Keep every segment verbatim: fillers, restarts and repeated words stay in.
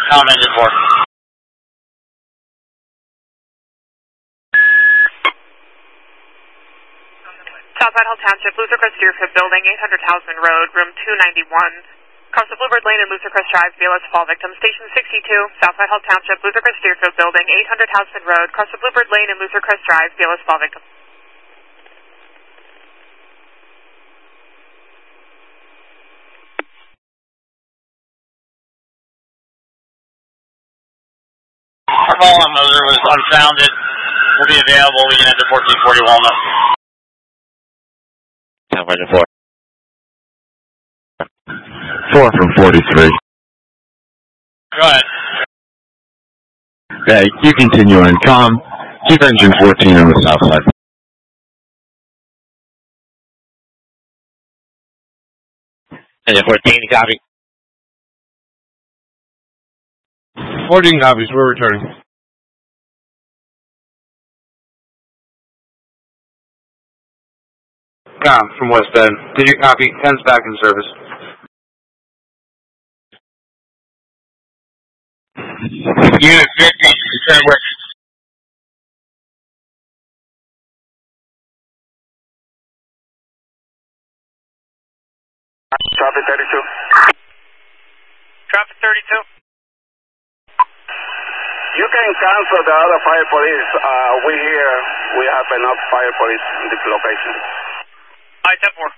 Calm engine four. South Whitehall Township, Luther Crest Deerfield Building, eight hundred Townsend Road, room two ninety-one. Cross the Bluebird Lane and Luther Crest Drive, B L S fall victim. Station sixty-two, South Whitehall Township, Luther Crest Deerfield Building, eight hundred Townsend Road. Cross the Bluebird Lane and Luther Crest Drive, B L S fall victim. Our follow-on motor was unfounded. Will be available. We can enter fourteen forty Walnut. South Whitehall four. Four from forty-three. Go ahead. Yeah, you continue on comm. Keep engine fourteen on the south side. Engine fourteen, copy. fourteen copies, we're returning. Com from West Bend. Did you copy? ten's back in service. Unit fifty, return work. Traffic thirty-two. Traffic thirty-two. You can cancel the other fire police. Uh, we here, we have enough fire police in this location. I ten four.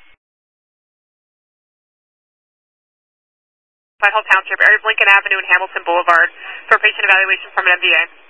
Whitehall Township, area of Lincoln Avenue and Hamilton Boulevard for patient evaluation from an M D A.